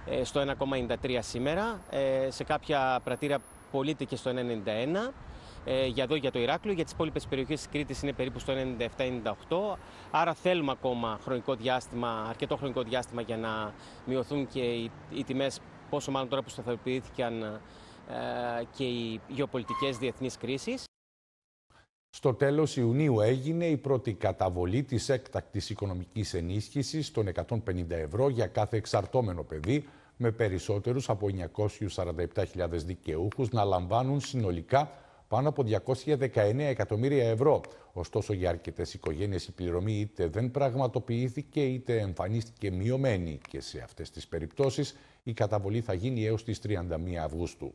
στο 1,93 σήμερα. Σε κάποια πρατήρια πωλείται και στο 1,91. Για το Ηράκλειο, για τις υπόλοιπες περιοχές της Κρήτης είναι περίπου στο 97-98. Άρα θέλουμε ακόμα αρκετό χρονικό διάστημα για να μειωθούν και οι τιμές, πόσο μάλλον τώρα που σταθεροποιήθηκαν και οι γεωπολιτικές διεθνείς κρίσεις. Στο τέλος Ιουνίου έγινε η πρώτη καταβολή της έκτακτης οικονομικής ενίσχυσης των 150 ευρώ για κάθε εξαρτώμενο παιδί, με περισσότερους από 947.000 δικαιούχους να λαμβάνουν συνολικά πάνω από 219 εκατομμύρια ευρώ. Ωστόσο, για αρκετές οικογένειες η πληρωμή είτε δεν πραγματοποιήθηκε είτε εμφανίστηκε μειωμένη και σε αυτές τις περιπτώσεις η καταβολή θα γίνει έως τις 31 Αυγούστου.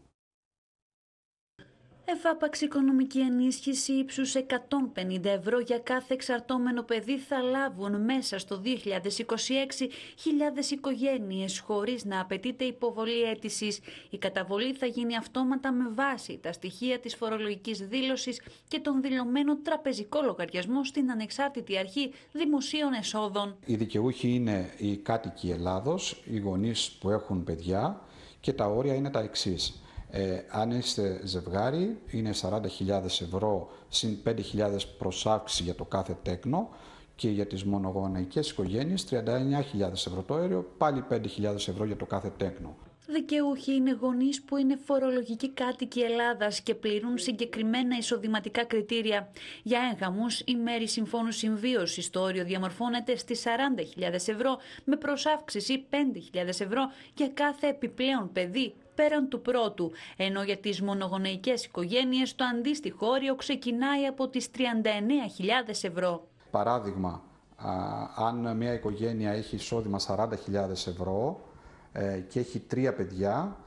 Εφάπαξ οικονομική ενίσχυση ύψους 150 ευρώ για κάθε εξαρτώμενο παιδί θα λάβουν μέσα στο 2026 χιλιάδες οικογένειες χωρίς να απαιτείται υποβολή αίτησης. Η καταβολή θα γίνει αυτόματα με βάση τα στοιχεία της φορολογικής δήλωσης και τον δηλωμένο τραπεζικό λογαριασμό στην Ανεξάρτητη Αρχή Δημοσίων Εσόδων. Οι δικαιούχοι είναι οι κάτοικοι Ελλάδος, οι γονείς που έχουν παιδιά και τα όρια είναι τα εξής. Αν είστε ζευγάρι, είναι 40.000 ευρώ συν 5.000 προσάυξη για το κάθε τέκνο και για τις μονογονεϊκές οικογένειες 39.000 ευρώ το αέριο, πάλι 5.000 ευρώ για το κάθε τέκνο. Δικαιούχοι είναι γονείς που είναι φορολογικοί κάτοικοι Ελλάδας και πληρούν συγκεκριμένα εισοδηματικά κριτήρια. Για έγγαμους, η μέρη συμφώνου συμβίωσης το όριο διαμορφώνεται στις 40.000 ευρώ με προσάυξηση 5.000 ευρώ για κάθε επιπλέον παιδί πέραν του πρώτου, ενώ για τις μονογονεϊκές οικογένειες το αντίστοιχο όριο ξεκινάει από τις 39.000 ευρώ. Παράδειγμα, αν μια οικογένεια έχει εισόδημα 40.000 ευρώ και έχει 3 παιδιά,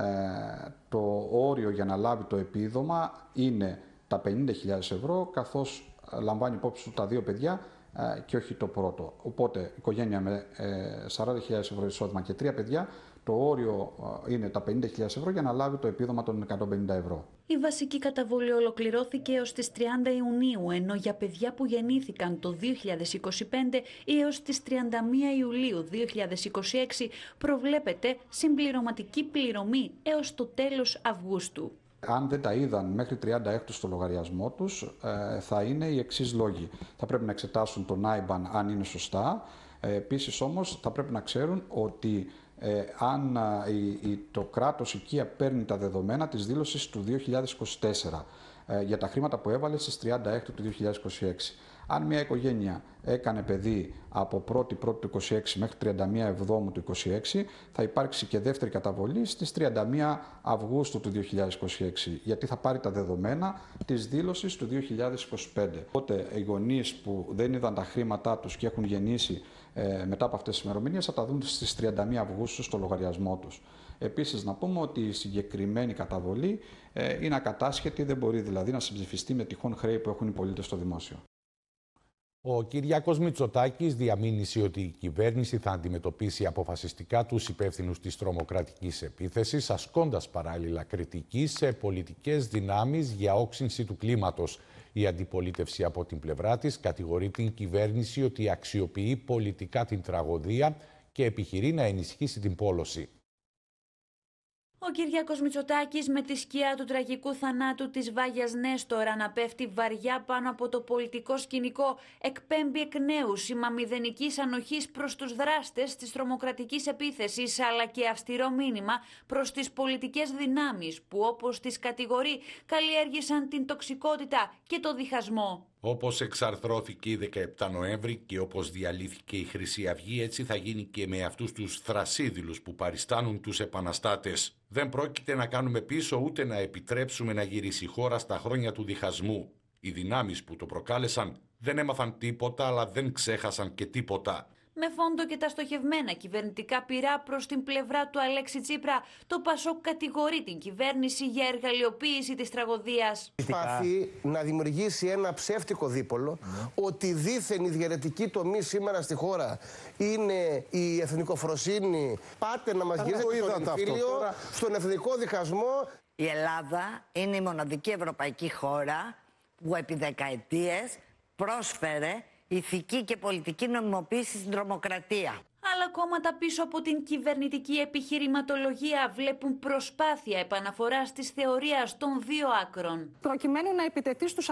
το όριο για να λάβει το επίδομα είναι τα 50.000 ευρώ, καθώς λαμβάνει υπόψη του τα 2 παιδιά και όχι το πρώτο. Οπότε, οικογένεια με 40.000 ευρώ εισόδημα και 3 παιδιά, το όριο είναι τα 50.000 ευρώ για να λάβει το επίδομα των 150 ευρώ. Η βασική καταβολή ολοκληρώθηκε έως τις 30 Ιουνίου, ενώ για παιδιά που γεννήθηκαν το 2025 έως τις 31 Ιουλίου 2026 προβλέπεται συμπληρωματική πληρωμή έως το τέλος Αυγούστου. Αν δεν τα είδαν μέχρι 30 στο λογαριασμό τους, θα είναι οι εξής λόγοι. Θα πρέπει να εξετάσουν τον IBAN αν είναι σωστά. Επίσης όμως θα πρέπει να ξέρουν ότι αν το κράτος οικία παίρνει τα δεδομένα της δήλωσης του 2024 για τα χρήματα που έβαλε στις 30 του 2026. Αν μια οικογένεια έκανε παιδί από 1η του 26 μέχρι 31 Εβδόμου του 26, θα υπάρξει και δεύτερη καταβολή στις 31 Αυγούστου του 2026, γιατί θα πάρει τα δεδομένα της δήλωσης του 2025. Οπότε οι γονείς που δεν είδαν τα χρήματά τους και έχουν γεννήσει μετά από αυτές τις ημερομηνίες θα τα δουν στις 31 Αυγούστου στο λογαριασμό τους. Επίσης να πούμε ότι η συγκεκριμένη καταβολή είναι ακατάσχετη, δεν μπορεί δηλαδή να συμψηφιστεί με τυχόν χρέη που έχουν οι πολίτες στο δημόσιο. Ο Κυριάκος Μητσοτάκης διαμήνυσε ότι η κυβέρνηση θα αντιμετωπίσει αποφασιστικά τους υπεύθυνους της τρομοκρατικής επίθεσης, ασκώντας παράλληλα κριτική σε πολιτικές δυνάμεις για όξυνση του κλίματος. Η αντιπολίτευση από την πλευρά της κατηγορεί την κυβέρνηση ότι αξιοποιεί πολιτικά την τραγωδία και επιχειρεί να ενισχύσει την πόλωση. Ο Κυριάκος Μητσοτάκης με τη σκιά του τραγικού θανάτου της Βάγιας Νέστορα να πέφτει βαριά πάνω από το πολιτικό σκηνικό εκπέμπει εκ νέου σήμα μηδενικής ανοχής προς τους δράστες της τρομοκρατικής επίθεσης, αλλά και αυστηρό μήνυμα προς τις πολιτικές δυνάμεις που, όπως τις κατηγορεί, καλλιέργησαν την τοξικότητα και το διχασμό. Όπως εξαρθρώθηκε η 17 Νοέμβρη και όπως διαλύθηκε η Χρυσή Αυγή, έτσι θα γίνει και με αυτούς τους θρασίδηλους που παριστάνουν τους επαναστάτες. Δεν πρόκειται να κάνουμε πίσω ούτε να επιτρέψουμε να γυρίσει η χώρα στα χρόνια του διχασμού. Οι δυνάμεις που το προκάλεσαν δεν έμαθαν τίποτα, αλλά δεν ξέχασαν και τίποτα. Με φόντο και τα στοχευμένα κυβερνητικά πυρά προς την πλευρά του Αλέξη Τσίπρα, το ΠΑΣΟΚ κατηγορεί την κυβέρνηση για εργαλειοποίηση της τραγωδίας. Προσπαθεί να δημιουργήσει ένα ψεύτικο δίπολο, ότι δήθεν η διαιρετική τομή σήμερα στη χώρα είναι η εθνικοφροσύνη. Πάτε να μας γυρίσετε το εμφύλιο στον εθνικό διχασμό. Η Ελλάδα είναι η μοναδική ευρωπαϊκή χώρα που επί δεκαετίες πρόσφερε ηθική και πολιτική νομιμοποίηση στην τρομοκρατία. Άλλα κόμματα πίσω από την κυβερνητική επιχειρηματολογία βλέπουν προσπάθεια επαναφοράς της θεωρίας των δύο άκρων. Προκειμένου να επιτεθεί στους